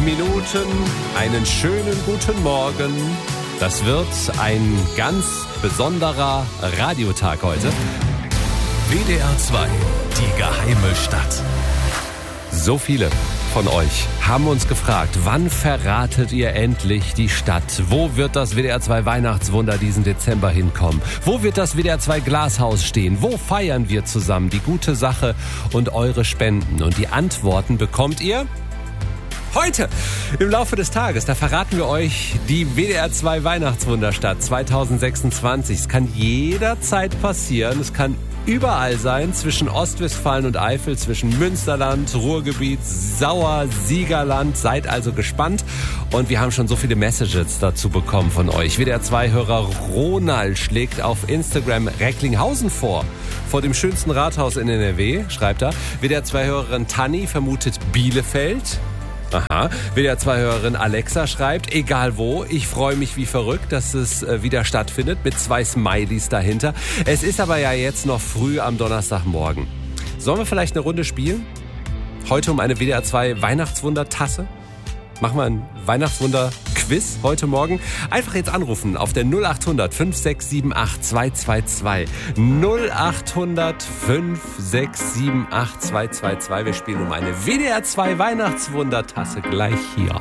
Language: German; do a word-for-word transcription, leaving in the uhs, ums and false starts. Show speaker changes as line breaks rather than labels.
Minuten. Einen schönen guten Morgen. Das wird ein ganz besonderer Radiotag heute.
W D R zwei, die geheime Stadt.
So viele von euch haben uns gefragt, wann verratet ihr endlich die Stadt? Wo wird das W D R zwei Weihnachtswunder diesen Dezember hinkommen? Wo wird das W D R zwei Glashaus stehen? Wo feiern wir zusammen die gute Sache und eure Spenden? Und die Antworten bekommt ihr heute im Laufe des Tages. Da verraten wir euch die W D R zwei Weihnachtswunderstadt zwanzig sechsundzwanzig. Es kann jederzeit passieren. Es kann überall sein, zwischen Ostwestfalen und Eifel, zwischen Münsterland, Ruhrgebiet, Sauer, Siegerland. Seid also gespannt. Und wir haben schon so viele Messages dazu bekommen von euch. W D R zwei-Hörer Ronald schlägt auf Instagram Recklinghausen vor. Vor dem schönsten Rathaus in N R W, schreibt er. W D R zwei-Hörerin Tanni vermutet Bielefeld. Aha. W D R zwei-Hörerin Alexa schreibt, egal wo, ich freue mich wie verrückt, dass es äh, wieder stattfindet, mit zwei Smileys dahinter. Es ist aber ja jetzt noch früh am Donnerstagmorgen. Sollen wir vielleicht eine Runde spielen? Heute um eine W D R zwei Weihnachtswunder-Tasse? Machen wir ein Weihnachtswunder-Quiz heute Morgen? Einfach jetzt anrufen auf der null acht hundert fünf sechs sieben acht zwei zwei zwei. null acht hundert fünf sechs sieben acht zwei zwei zwei. Wir spielen um eine W D R zwei Weihnachtswunder-Tasse gleich hier.